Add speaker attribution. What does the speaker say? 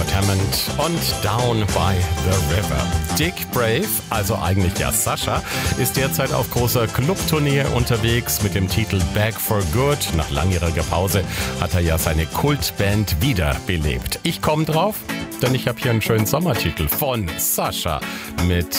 Speaker 1: Albert Hammond und Down by the River. Dick Brave, also eigentlich ja Sascha, ist derzeit auf großer Clubtournee unterwegs mit dem Titel Back for Good. Nach langjähriger Pause hat er ja seine Kultband wiederbelebt. Ich komme drauf, denn ich habe hier einen schönen Sommertitel von Sascha mit